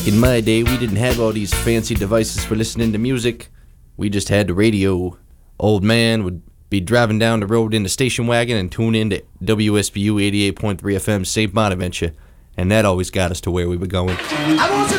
In my day, we didn't have all these fancy devices for listening to music. We just had the radio. Old man would be driving down the road in the station wagon and tune in to WSBU 88.3 FM St. Bonaventure, and that always got us to where we were going. I want you